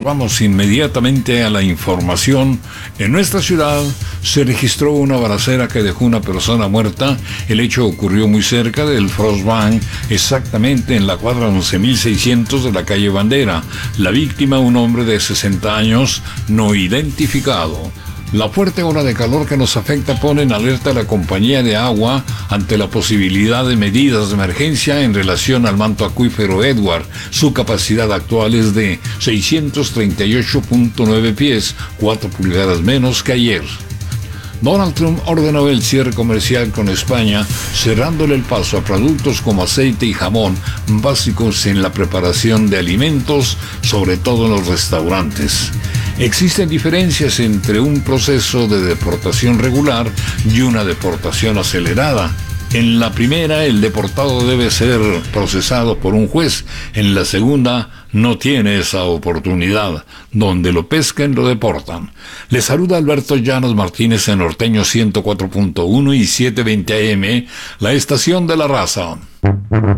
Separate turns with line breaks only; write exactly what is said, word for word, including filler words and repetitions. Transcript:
vamos inmediatamente a la información. En nuestra ciudad se registró una balacera que dejó una persona muerta. El hecho ocurrió muy cerca del Frost Bank, exactamente en la cuadra once mil seiscientos de la calle Bandera. La víctima, un hombre de sesenta años, no identificado. La fuerte ola de calor que nos afecta pone en alerta a la compañía de agua ante la posibilidad de medidas de emergencia en relación al manto acuífero Edward. Su capacidad actual es de seiscientos treinta y ocho punto nueve pies, cuatro pulgadas menos que ayer. Donald Trump ordenó el cierre comercial con España, cerrándole el paso a productos como aceite y jamón, básicos en la preparación de alimentos, sobre todo en los restaurantes. Existen diferencias entre un proceso de deportación regular y una deportación acelerada. En la primera, el deportado debe ser procesado por un juez. En la segunda, no tiene esa oportunidad. Donde lo pesquen, lo deportan. Le saluda Alberto Llanos Martínez en Norteño ciento cuatro punto uno y setecientos veinte A M, la estación de la raza.